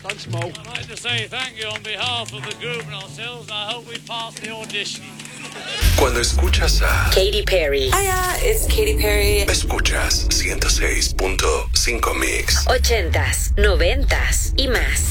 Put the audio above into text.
Thanks, Mo. I'd like to say thank you on behalf of the group and ourselves. I hope we pass the audition. Cuando escuchas a Katy Perry. Hiya, it's Katy Perry. Escuchas 106.5 Mix. 80s, 90s y más.